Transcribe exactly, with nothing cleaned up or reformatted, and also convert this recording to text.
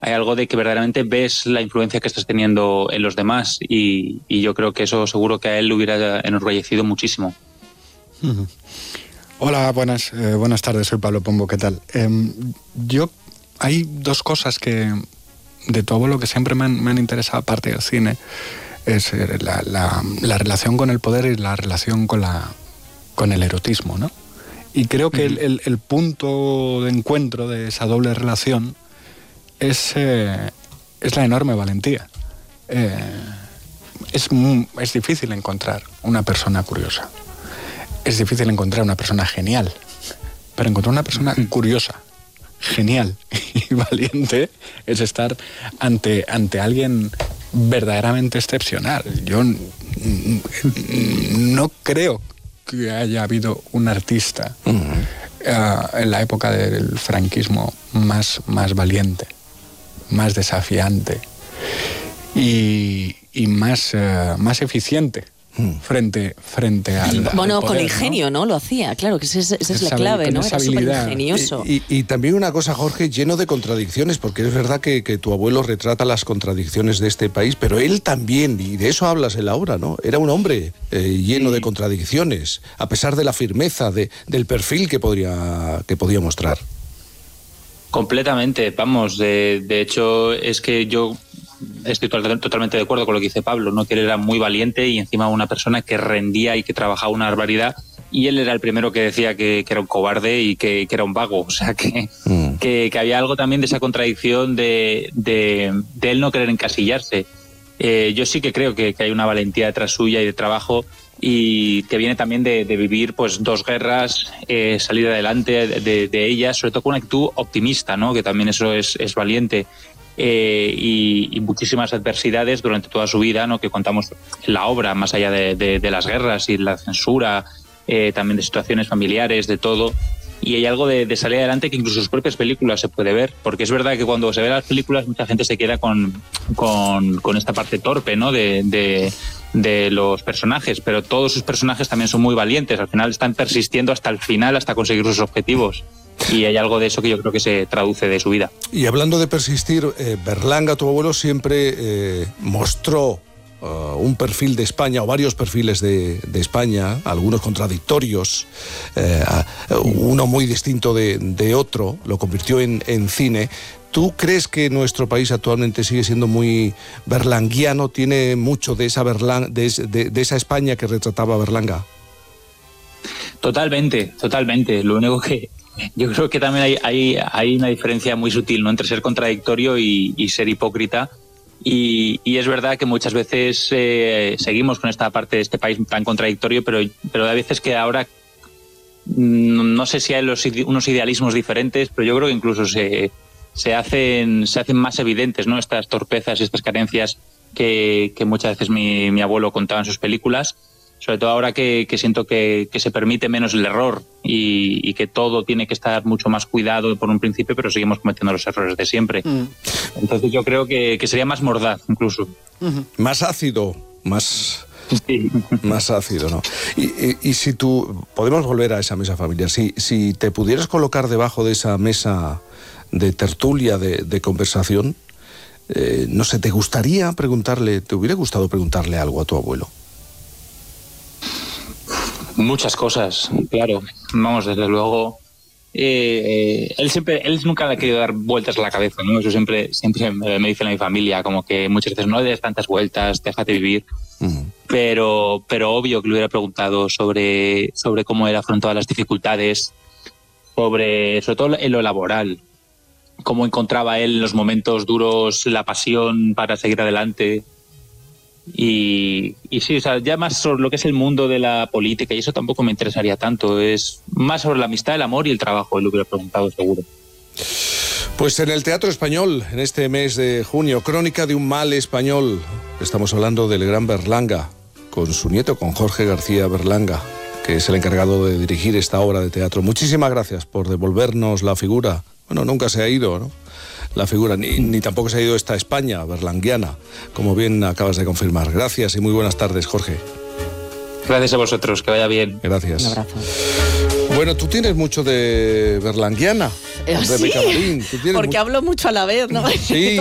hay algo de que verdaderamente ves la influencia que estás teniendo en los demás y, y yo creo que eso seguro que a él le hubiera enorgullecido muchísimo. Uh-huh. Hola, buenas, eh, buenas tardes, soy Pablo Pombo, ¿qué tal? Eh, yo, hay dos cosas que de tu abuelo que siempre me han, me han interesado, aparte del cine, es la, la, la relación con el poder y la relación con, la, con el erotismo, ¿no? Y creo que uh-huh. el, el, el punto de encuentro de esa doble relación es, eh, es la enorme valentía. Eh, es, es difícil encontrar una persona curiosa. Es difícil encontrar una persona genial. Pero encontrar una persona uh-huh. curiosa, genial y valiente es estar ante, ante alguien verdaderamente excepcional. Yo no creo que haya habido un artista uh-huh. uh, en la época del franquismo más, más valiente, más desafiante y, y más, uh, más eficiente frente, frente al Bueno, al poder, con ingenio, ¿no? ¿no? Lo hacía, claro, que esa es, esa es la clave, ¿no? Era súper ingenioso. Y, y, y también una cosa, Jorge, lleno de contradicciones, porque es verdad que, que tu abuelo retrata las contradicciones de este país, pero él también, y de eso hablas en la obra, ¿no? Era un hombre eh, lleno sí. de contradicciones, a pesar de la firmeza, de, del perfil que podría, que podía mostrar. Completamente, vamos, de, de hecho es que yo estoy totalmente de acuerdo con lo que dice Pablo, ¿no? Que él era muy valiente y encima una persona que rendía y que trabajaba una barbaridad, y él era el primero que decía que, que era un cobarde y que, que era un vago, o sea que, mm. que, que había algo también de esa contradicción de, de, de él no querer encasillarse. Eh, yo sí que creo que, que hay una valentía detrás suya y de trabajo, y que viene también de, de vivir pues dos guerras, eh, salir adelante de, de ellas, sobre todo con una actitud optimista, ¿no? Que también eso es, es valiente. Eh, y, y muchísimas adversidades durante toda su vida, ¿no? Que contamos en la obra, más allá de, de, de las guerras y la censura, eh, también de situaciones familiares, de todo. Y hay algo de, de salir adelante que incluso en sus propias películas se puede ver, porque es verdad que cuando se ve las películas mucha gente se queda con, con, con esta parte torpe, ¿no? de, de, de los personajes, pero todos sus personajes también son muy valientes, al final están persistiendo hasta el final, hasta conseguir sus objetivos. Y hay algo de eso que yo creo que se traduce de su vida. Y hablando de persistir, eh, Berlanga, tu abuelo, siempre eh, mostró uh, un perfil de España, o varios perfiles de, de España, algunos contradictorios, eh, uno muy distinto de, de otro, lo convirtió en, en cine. ¿Tú crees que nuestro país actualmente sigue siendo muy berlanguiano? ¿Tiene mucho de esa, Berlan, de, de, de esa España que retrataba Berlanga? Totalmente, totalmente. Lo único que yo creo que también hay, hay, hay una diferencia muy sutil, ¿no? Entre ser contradictorio y, y ser hipócrita. Y, y es verdad que muchas veces eh, seguimos con esta parte de este país tan contradictorio, pero, pero hay veces que ahora no sé si hay los, unos idealismos diferentes, pero yo creo que incluso se, se, hacen, se hacen más evidentes, ¿no? Estas torpezas y estas carencias que, que muchas veces mi, mi abuelo contaba en sus películas. Sobre todo ahora que, que siento que, que se permite menos el error y, y que todo tiene que estar mucho más cuidado por un principio, pero seguimos cometiendo los errores de siempre. Mm. Entonces yo creo que, que sería más mordaz incluso. Uh-huh. Más ácido, más... Sí. Más ácido, ¿no? Y, y, y si tú... Podemos volver a esa mesa familiar. Si, si te pudieras colocar debajo de esa mesa de tertulia, de, de conversación, eh, no sé, ¿te gustaría preguntarle, te hubiera gustado preguntarle algo a tu abuelo? Muchas cosas, claro. Vamos, desde luego. Eh, eh, él siempre, él nunca le ha querido dar vueltas a la cabeza, ¿no? Eso siempre, siempre me, me dice a mi familia, como que muchas veces no le des tantas vueltas, déjate vivir. Uh-huh. Pero, pero obvio que le hubiera preguntado sobre, sobre cómo él afrontaba las dificultades, sobre, sobre todo en lo laboral, cómo encontraba él en los momentos duros la pasión para seguir adelante. Y, y sí, o sea, ya más sobre lo que es el mundo de la política, y eso tampoco me interesaría tanto, es más sobre la amistad, el amor y el trabajo, él lo hubiera preguntado seguro. Pues en el Teatro Español, en este mes de junio, Crónica de un mal español, estamos hablando del gran Berlanga, con su nieto, con Jorge García Berlanga, que es el encargado de dirigir esta obra de teatro. Muchísimas gracias por devolvernos la figura, bueno, nunca se ha ido, ¿no? La figura, ni, ni tampoco se ha ido esta España berlanguiana, como bien acabas de confirmar. Gracias y muy buenas tardes, Jorge. Gracias a vosotros, que vaya bien. Gracias. Un abrazo. Bueno, tú tienes mucho de berlanguiana, ¿Ah, Rebeca sí? Marín. Tú tienes Porque mu- hablo mucho a la vez, ¿no? Sí.